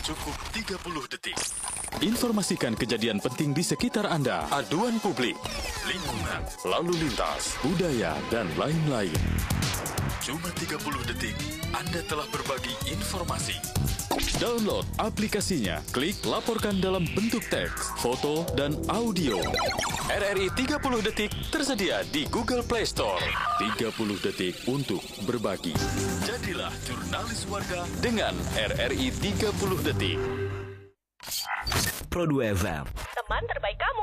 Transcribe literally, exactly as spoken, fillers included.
Cukup tiga puluh detik. Informasikan kejadian penting di sekitar Anda. Aduan publik, lingkungan, lalu lintas, budaya, dan lain-lain. Cuma tiga puluh detik, Anda telah berbagi informasi. Download aplikasinya. Klik laporkan dalam bentuk teks, foto, dan audio. R R I tiga puluh detik tersedia di Google Play Store. tiga puluh detik untuk berbagi. Jadilah jurnalis warga dengan R R I tiga puluh detik. Pro dua F M. Teman terbaik kamu.